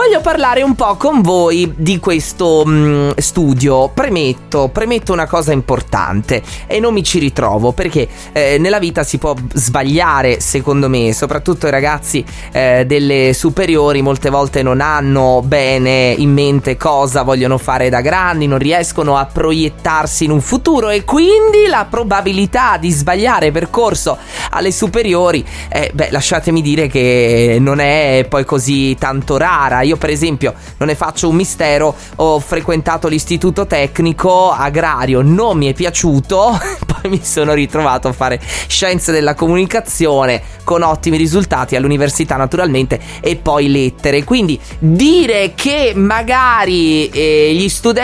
voglio parlare un po' con voi di questo studio. Premetto una cosa importante e non mi ci ritrovo, perché nella vita si può sbagliare, secondo me. Soprattutto i ragazzi delle superiori molte volte non hanno bene in mente cosa vogliono fare da grandi, non riescono a proiettarsi in un futuro, e quindi la probabilità di sbagliare percorso alle superiori, lasciatemi dire che non è poi così tanto rara. Io per esempio, non ne faccio un mistero, ho frequentato l'istituto tecnico agrario, non mi è piaciuto, poi mi sono ritrovato a fare scienze della comunicazione con ottimi risultati all'università naturalmente, e poi lettere. Quindi dire che magari gli studenti